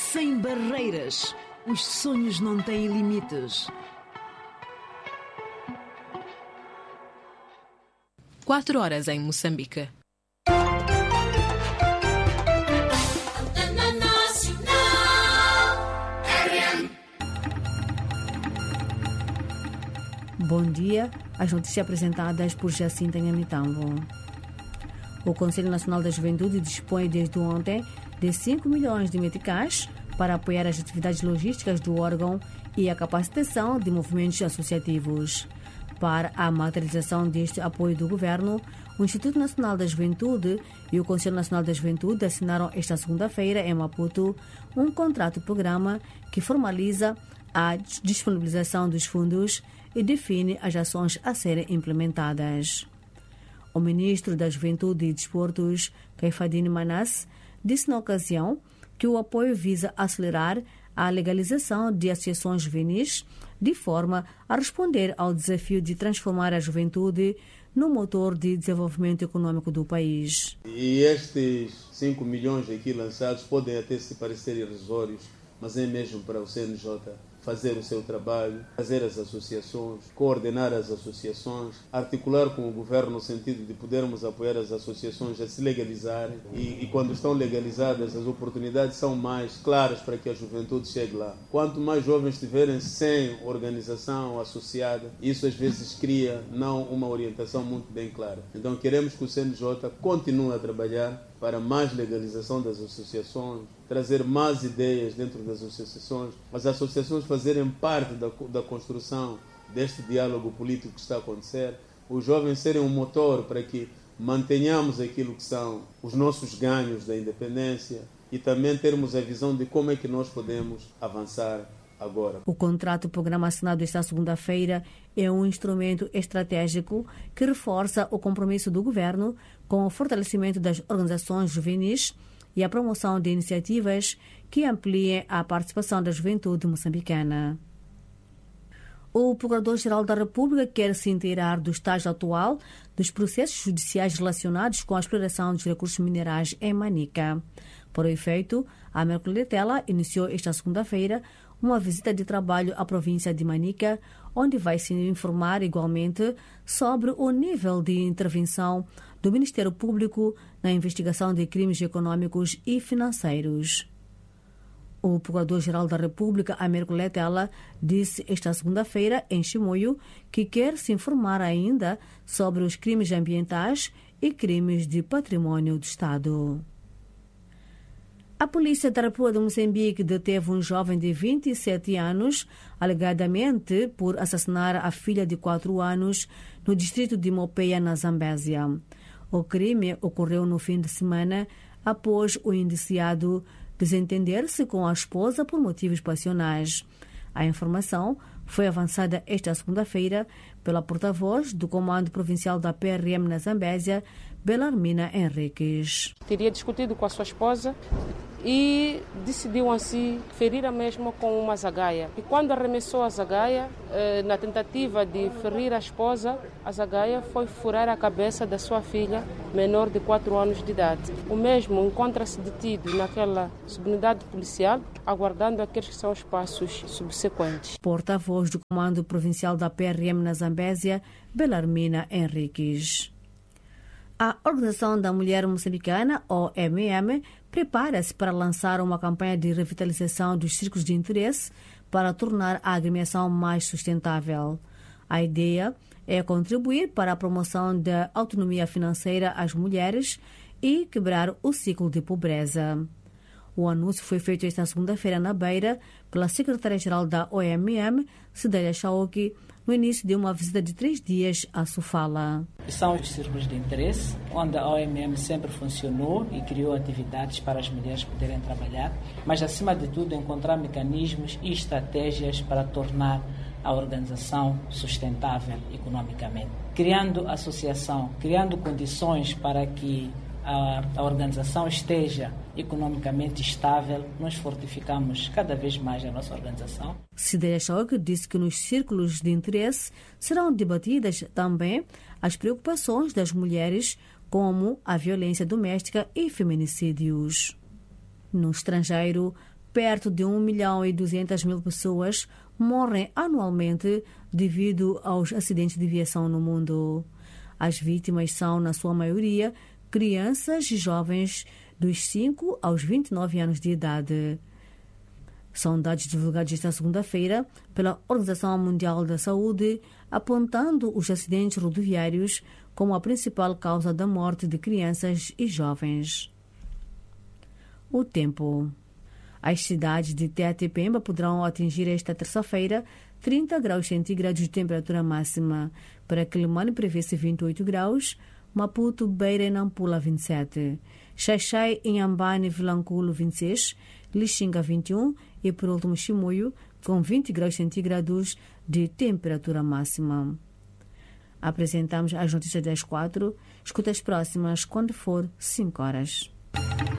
Sem barreiras, os sonhos não têm limites. 4 horas em Moçambique. Bom dia, as notícias apresentadas por Jacinta Nhamitambo. O Conselho Nacional da Juventude dispõe desde ontem de 5 milhões de meticais para apoiar as atividades logísticas do órgão e a capacitação de movimentos associativos. Para a materialização deste apoio do Governo, o Instituto Nacional da Juventude e o Conselho Nacional da Juventude assinaram esta segunda-feira em Maputo um contrato-programa que formaliza a disponibilização dos fundos e define as ações a serem implementadas. O ministro da Juventude e Desportos, Caifadine Manas, disse na ocasião que o apoio visa acelerar a legalização de associações juvenis de forma a responder ao desafio de transformar a juventude no motor de desenvolvimento econômico do país. E estes 5 milhões aqui lançados podem até se parecer irrisórios, mas é mesmo para o CNJ fazer o seu trabalho, fazer as associações, coordenar as associações, articular com o governo no sentido de podermos apoiar as associações a se legalizarem e quando estão legalizadas as oportunidades são mais claras para que a juventude chegue lá. Quanto mais jovens estiverem sem organização associada, isso às vezes cria não uma orientação muito bem clara. Então queremos que o CNJ continue a trabalhar para mais legalização das associações, trazer mais ideias dentro das associações, as associações fazerem parte da construção deste diálogo político que está a acontecer, os jovens serem um motor para que mantenhamos aquilo que são os nossos ganhos da independência e também termos a visão de como é que nós podemos avançar agora. O contrato-programa assinado esta segunda-feira é um instrumento estratégico que reforça o compromisso do governo com o fortalecimento das organizações juvenis e a promoção de iniciativas que ampliem a participação da juventude moçambicana. O Procurador-Geral da República quer se inteirar do estágio atual dos processos judiciais relacionados com a exploração dos recursos minerais em Manica. Por efeito, a Mercoletela iniciou esta segunda-feira uma visita de trabalho à província de Manica, onde vai se informar igualmente sobre o nível de intervenção do Ministério Público na investigação de crimes econômicos e financeiros. O Procurador-Geral da República, Américo Letela, disse esta segunda-feira em Chimoio que quer se informar ainda sobre os crimes ambientais e crimes de património do Estado. A polícia da República de Moçambique deteve um jovem de 27 anos, alegadamente por assassinar a filha de 4 anos no distrito de Mopeia, na Zambésia. O crime ocorreu no fim de semana após o indiciado desentender-se com a esposa por motivos passionais. A informação foi avançada esta segunda-feira pela porta-voz do Comando Provincial da PRM na Zambésia, Belarmina Henriques. Teria discutido com a sua esposa e decidiu assim ferir a mesma com uma zagaia. E quando arremessou a zagaia, na tentativa de ferir a esposa, a zagaia foi furar a cabeça da sua filha, menor de 4 anos de idade. O mesmo encontra-se detido naquela subunidade policial, aguardando aqueles que são os passos subsequentes. Porta-voz do Comando Provincial da PRM na Zambésia, Belarmina Henriques. A Organização da Mulher Moçambicana, OMM, prepara-se para lançar uma campanha de revitalização dos círculos de interesse para tornar a agremiação mais sustentável. A ideia é contribuir para a promoção da autonomia financeira às mulheres e quebrar o ciclo de pobreza. O anúncio foi feito esta segunda-feira na Beira pela secretária-geral da OMM, Cedélia Chauque, no início de uma visita de 3 dias a Sofala. São os círculos de interesse, onde a OMM sempre funcionou e criou atividades para as mulheres poderem trabalhar, mas, acima de tudo, encontrar mecanismos e estratégias para tornar a organização sustentável economicamente. Criando associação, criando condições para que a organização esteja economicamente estável, nós fortificamos cada vez mais a nossa organização. Cedélia Chauque disse que nos círculos de interesse serão debatidas também as preocupações das mulheres, como a violência doméstica e feminicídios. No estrangeiro, perto de 1.200.000 pessoas morrem anualmente devido aos acidentes de viação no mundo. As vítimas são, na sua maioria, crianças e jovens dos 5 aos 29 anos de idade. São dados divulgados esta segunda-feira pela Organização Mundial da Saúde, apontando os acidentes rodoviários como a principal causa da morte de crianças e jovens. O tempo. As cidades de Tete e Pemba poderão atingir esta terça-feira 30 graus centígrados de temperatura máxima. Para Quelimane prevê-se 28 graus, Maputo, Beira e Nampula 27, Xaixai, Inhambane e Vilanculo 26, Lixinga 21 e, por último, Chimoio, com 20 graus centígrados de temperatura máxima. Apresentamos as notícias das 4. Escuta as próximas quando for 5 horas.